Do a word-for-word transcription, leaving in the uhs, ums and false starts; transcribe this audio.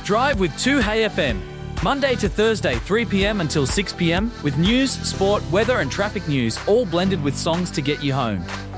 Drive with two Hey F M. Monday to Thursday, three p.m. until six p.m. with news, sport, weather and traffic news, all blended with songs to get you home.